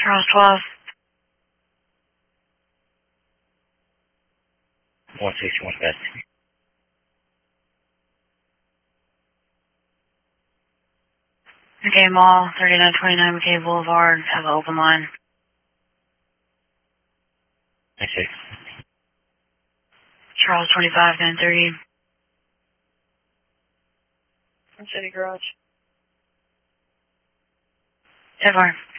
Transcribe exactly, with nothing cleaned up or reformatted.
Charles twelve. one sixty-one West. Okay, Mall, thirty-nine twenty-nine McKay Boulevard, have an open line. Okay. Charles twenty-five nine thirty. City Garage. Ever.